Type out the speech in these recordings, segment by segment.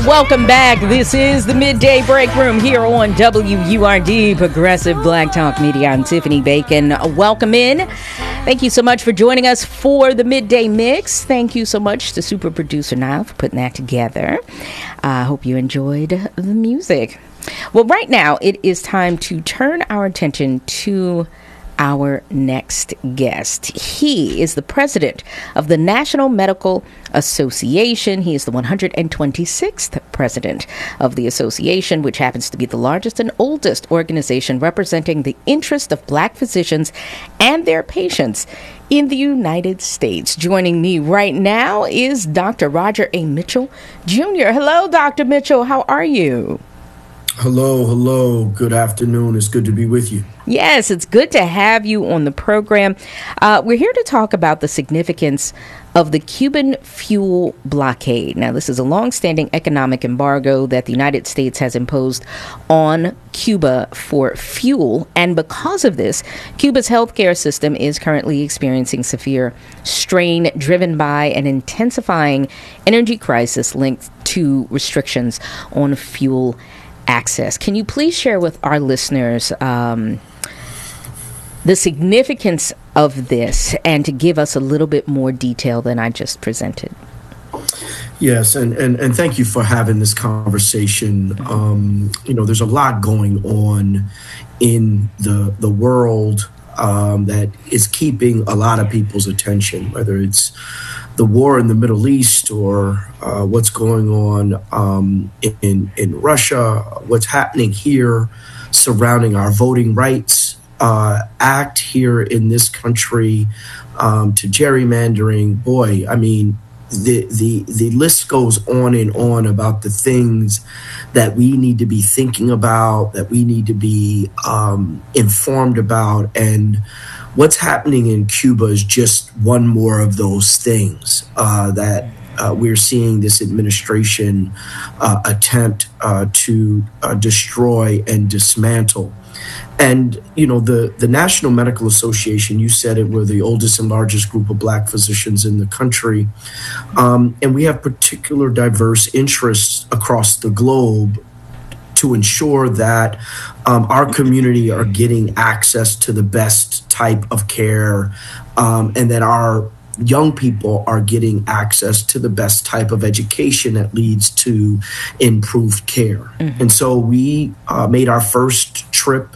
Welcome back. This is the Midday Break Room here on WURD, Progressive Black Talk Media. I'm Tiffany Bacon. Welcome in. Thank you so much for joining us for the Midday Mix. Thank you so much to super producer Niall for putting that together. I hope you enjoyed the music. Well, right now it is time to turn our attention to our next guest. He is the president of the National Medical Association. He is the 126th president of the association, which happens to be the largest and oldest organization representing the interest of Black physicians and their patients in the United States. Joining me right now is Dr. Roger A. Mitchell, Jr. Hello, Dr. Mitchell. How are you? Hello. Good afternoon. It's good to be with you. Yes, it's good to have you on the program. We're here to talk about the significance of the Cuban fuel blockade. Now, this is a long-standing economic embargo that the United States has imposed on Cuba for fuel. And because of this, Cuba's healthcare system is currently experiencing severe strain driven by an intensifying energy crisis linked to restrictions on fuel access. Can you please share with our listeners the significance of this and to give us a little bit more detail than I just presented? Yes, and thank you for having this conversation. There's a lot going on in the world that is keeping a lot of people's attention, whether it's the war in the Middle East or what's going on in Russia, what's happening here surrounding our voting rights act here in this country, to gerrymandering. Boy, I mean, the list goes on and on about the things that we need to be thinking about, that we need to be informed about. And what's happening in Cuba is just one more of those things that we're seeing this administration attempt to destroy and dismantle. And, the National Medical Association, you said it, we're the oldest and largest group of Black physicians in the country. And we have particular diverse interests across the globe to ensure that our community are getting access to the best type of care, and that our young people are getting access to the best type of education that leads to improved care. Mm-hmm. And so we made our first trip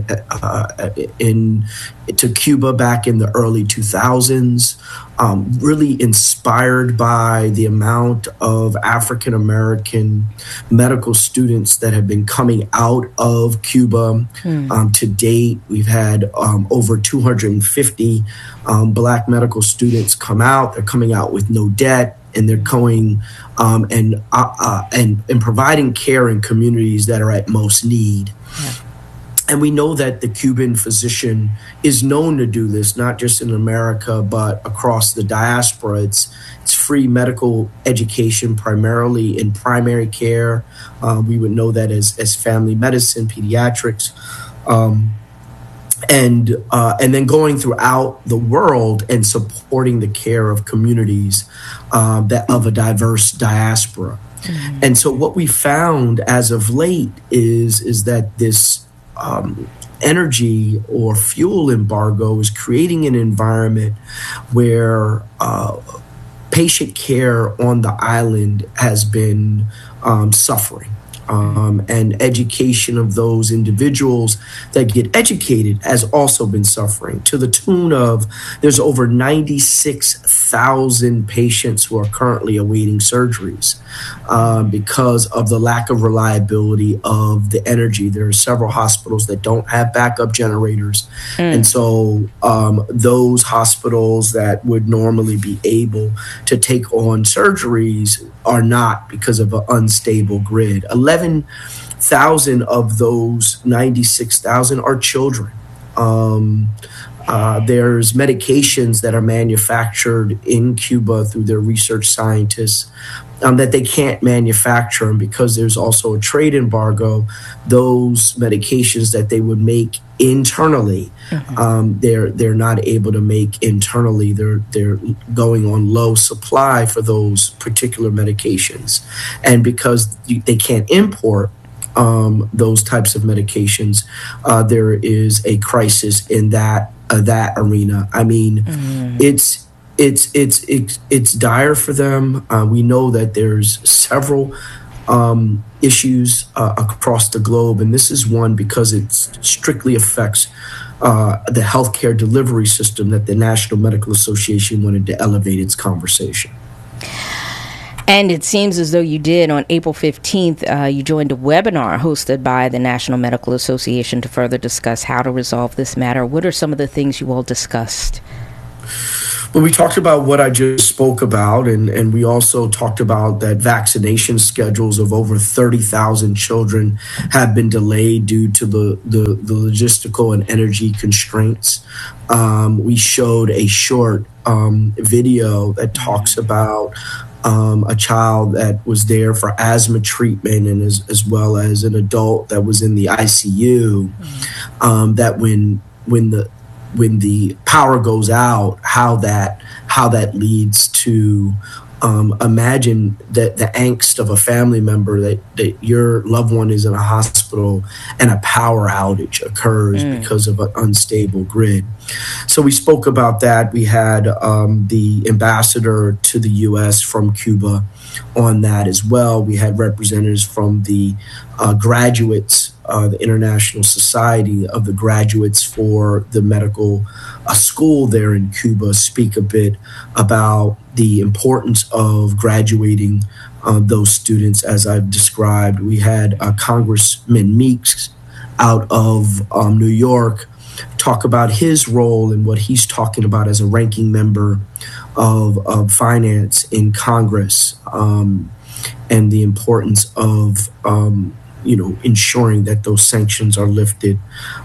to Cuba back in the early 2000s, really inspired by the amount of African American medical students that have been coming out of Cuba. To date, we've had over 250 Black medical students come out. They're coming out with no debt, and they're going and providing care in communities that are at most need. Yeah. And we know that the Cuban physician is known to do this, not just in America, but across the diaspora. It's free medical education, primarily in primary care. We would know that as family medicine, pediatrics, and then going throughout the world and supporting the care of communities that of a diverse diaspora. Mm-hmm. And so what we found as of late is that this energy or fuel embargo is creating an environment where patient care on the island has been suffering. And education of those individuals that get educated has also been suffering, to the tune of there's over 96,000 patients who are currently awaiting surgeries because of the lack of reliability of the energy. There are several hospitals that don't have backup generators. And so those hospitals that would normally be able to take on surgeries are not, because of an unstable grid. 11,000 of those 96,000 are children. There's medications that are manufactured in Cuba through their research scientists that they can't manufacture, and because there's also a trade embargo, those medications that they would make internally, they're not able to make internally. They're going on low supply for those particular medications, and because they can't import those types of medications, there is a crisis in that arena. I mean, it's dire for them. We know that there's several issues across the globe, and this is one because it strictly affects the healthcare delivery system that the National Medical Association wanted to elevate its conversation. And it seems as though you did on April 15th, you joined a webinar hosted by the National Medical Association to further discuss how to resolve this matter. What are some of the things you all discussed? Well, we talked about what I just spoke about, and we also talked about that vaccination schedules of over 30,000 children have been delayed due to the logistical and energy constraints. We showed a short video that talks about a child that was there for asthma treatment, and as well as an adult that was in the ICU, that when the power goes out, how that leads to imagine that the angst of a family member that your loved one is in a hospital and a power outage occurs because of an unstable grid. So we spoke about that. We had the ambassador to the U.S. from Cuba on that as well. We had representatives from the graduates, the International Society of the Graduates for the Medical School there in Cuba, speak a bit about the importance of graduating those students, as I've described. We had Congressman Meeks out of New York talk about his role and what he's talking about as a ranking member of finance in Congress, and the importance of ensuring that those sanctions are lifted,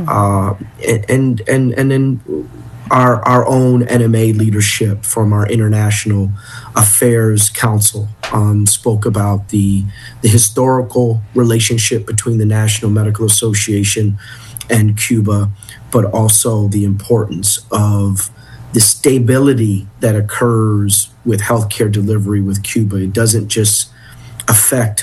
and then our own NMA leadership from our International Affairs Council spoke about the historical relationship between the National Medical Association and Cuba, but also the importance of the stability that occurs with healthcare delivery with Cuba. It doesn't just affect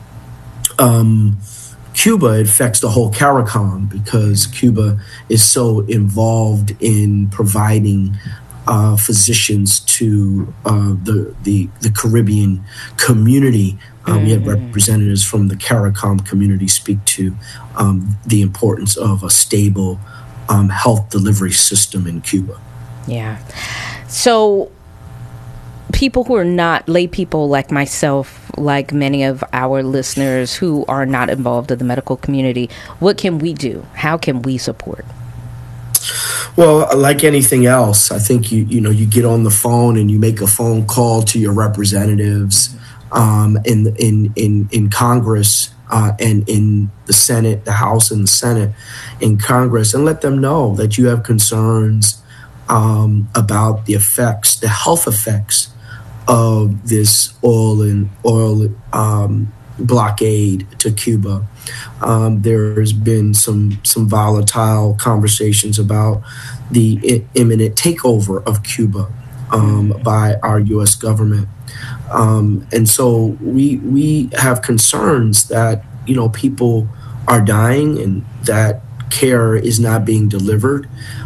Cuba, it affects the whole CARICOM, because Cuba is so involved in providing physicians to the Caribbean community. We had representatives from the CARICOM community speak to the importance of a stable health delivery system in Cuba. Yeah. So people who are not lay people like myself, like many of our listeners who are not involved in the medical community, what can we do? How can we support? Well, like anything else, I think you get on the phone and you make a phone call to your representatives in Congress and in the Senate, the House and the Senate in Congress, and let them know that you have concerns about the effects, the health effects of this oil blockade to Cuba. There's been some volatile conversations about the imminent takeover of Cuba by our U.S. government, and so we have concerns that people are dying and that care is not being delivered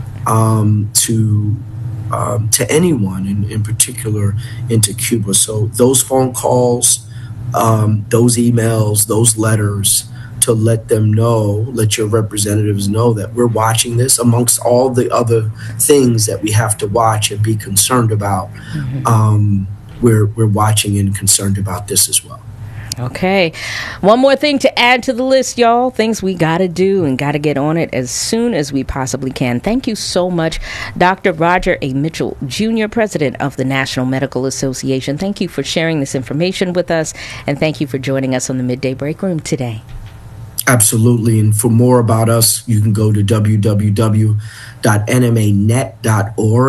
to anyone, in particular into Cuba. So those phone calls, those emails, those letters, to let your representatives know that we're watching this amongst all the other things that we have to watch and be concerned about. We're watching and concerned about this as well. Okay. One more thing to add to the list, y'all. Things we got to do and got to get on it as soon as we possibly can. Thank you so much, Dr. Roger A. Mitchell, Jr., President of the National Medical Association. Thank you for sharing this information with us, and thank you for joining us on the Midday Break Room today. Absolutely. And for more about us, you can go to www.nmanet.org.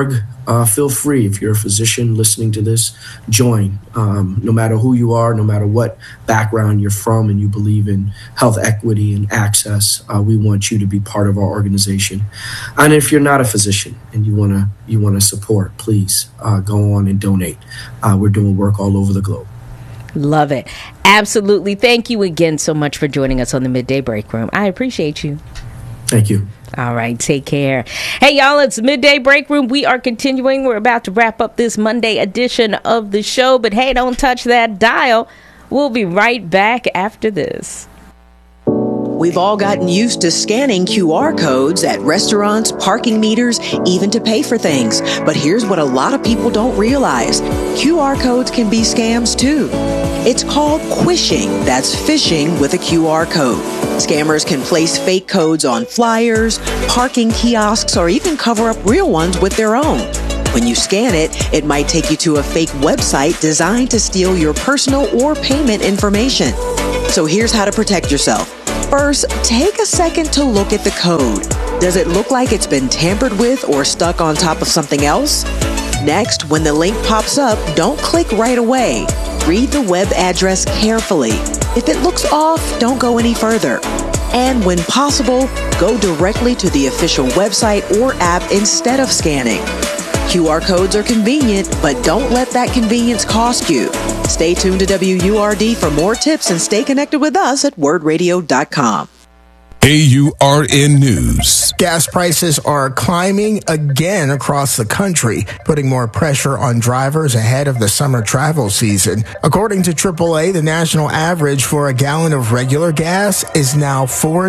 feel free, if you're a physician listening to this, join. No matter who you are, no matter what background you're from, and you believe in health equity and access, we want you to be part of our organization. And if you're not a physician and you want to support, please go on and donate. We're doing work all over the globe. Love it. Absolutely. Thank you again so much for joining us on the Midday Break Room. I appreciate you. Thank you. All right, take care. Hey, y'all, it's Midday Break Room. We are continuing. We're about to wrap up this Monday edition of the show. But hey, don't touch that dial. We'll be right back after this. We've all gotten used to scanning QR codes at restaurants, parking meters, even to pay for things. But here's what a lot of people don't realize. QR codes can be scams too. It's called quishing. That's phishing with a QR code. Scammers can place fake codes on flyers, parking kiosks, or even cover up real ones with their own. When you scan it, it might take you to a fake website designed to steal your personal or payment information. So here's how to protect yourself. First, take a second to look at the code. Does it look like it's been tampered with or stuck on top of something else? Next, when the link pops up, don't click right away. Read the web address carefully. If it looks off, don't go any further. And when possible, go directly to the official website or app instead of scanning. QR codes are convenient, but don't let that convenience cost you. Stay tuned to WURD for more tips and stay connected with us at wordradio.com. AURN News. Gas prices are climbing again across the country, putting more pressure on drivers ahead of the summer travel season. According to AAA, the national average for a gallon of regular gas is now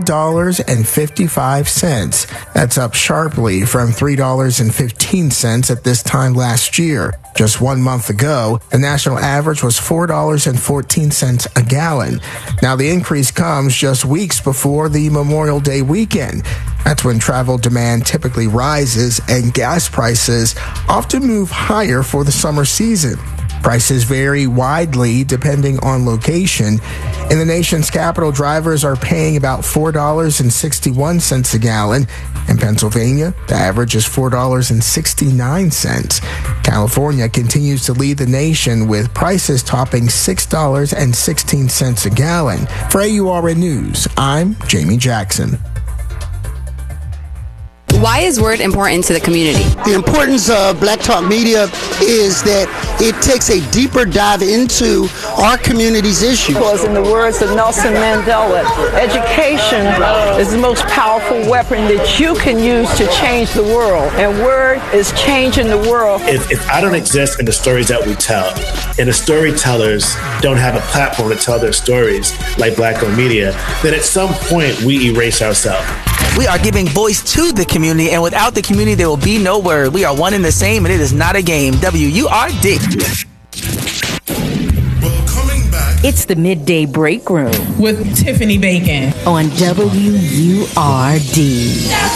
$4.55. That's up sharply from $3.15 at this time last year. Just 1 month ago, the national average was $4.14 a gallon. Now, the increase comes just weeks before the Memorial Day weekend. That's when travel demand typically rises and gas prices often move higher for the summer season. Prices vary widely depending on location. In the nation's capital, drivers are paying about $4.61 a gallon. In Pennsylvania, the average is $4.69. California continues to lead the nation with prices topping $6.16 a gallon. For AURN News, I'm Jamie Jackson. Why is Word important to the community? The importance of Black Talk Media is that it takes a deeper dive into our community's issues. Because in the words of Nelson Mandela, education is the most powerful weapon that you can use to change the world. And Word is changing the world. If I don't exist in the stories that we tell, and the storytellers don't have a platform to tell their stories like Black-owned media, then at some point we erase ourselves. We are giving voice to the community, and without the community, there will be no Word. We are one and the same, and it is not a game. WURD. It's the Midday Break Room with Tiffany Bacon on WURD.